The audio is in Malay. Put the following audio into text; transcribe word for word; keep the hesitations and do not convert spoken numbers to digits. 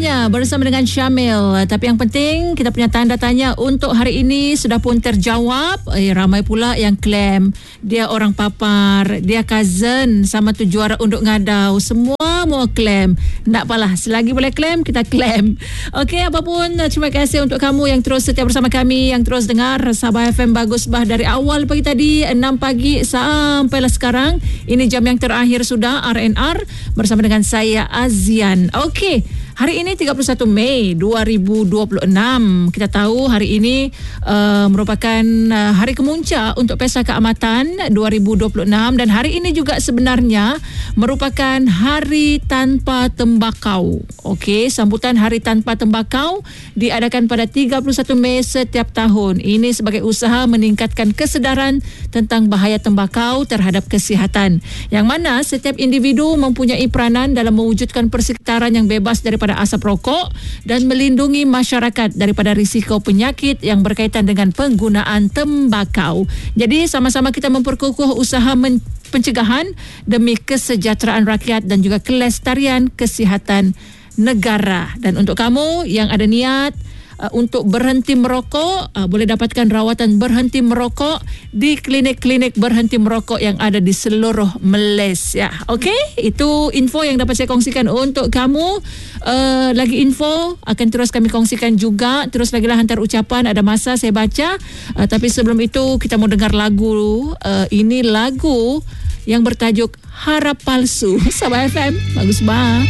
tanya bersama dengan Syamil. Tapi yang penting kita punya tanda tanya untuk hari ini sudah pun terjawab. Eh, ramai pula yang klaim dia orang Papar, dia cousin sama tu juara Unduk Ngadau. Semua mau klaim. Tak apalah, selagi boleh klaim kita klaim. Okey, apapun terima kasih untuk kamu yang terus setia bersama kami, yang terus dengar Sabah F M Bagus Bah dari awal pagi tadi enam pagi sampailah sekarang. Ini jam yang terakhir sudah R N R bersama dengan saya Azian. Okey, hari ini tiga puluh satu Mei dua ribu dua puluh enam. Kita tahu hari ini uh, merupakan uh, hari kemuncak untuk Pesta Keamatan dua ribu dua puluh enam dan hari ini juga sebenarnya merupakan Hari Tanpa Tembakau. Okey, sambutan Hari Tanpa Tembakau diadakan pada tiga puluh satu Mei setiap tahun. Ini sebagai usaha meningkatkan kesedaran tentang bahaya tembakau terhadap kesihatan. Yang mana setiap individu mempunyai peranan dalam mewujudkan persekitaran yang bebas daripada asap rokok dan melindungi masyarakat daripada risiko penyakit yang berkaitan dengan penggunaan tembakau. Jadi sama-sama kita memperkukuh usaha men- pencegahan demi kesejahteraan rakyat dan juga kelestarian kesihatan negara. Dan untuk kamu yang ada niat Uh, untuk berhenti merokok, uh, boleh dapatkan rawatan berhenti merokok di klinik-klinik berhenti merokok yang ada di seluruh Malaysia. Okey, itu info yang dapat saya kongsikan untuk kamu. Uh, lagi info akan terus kami kongsikan juga. Terus lagi lah hantar ucapan, ada masa saya baca. Uh, tapi sebelum itu kita mau dengar lagu. Uh, ini lagu yang bertajuk Harap Palsu. Sabah F M, Bagus Bah.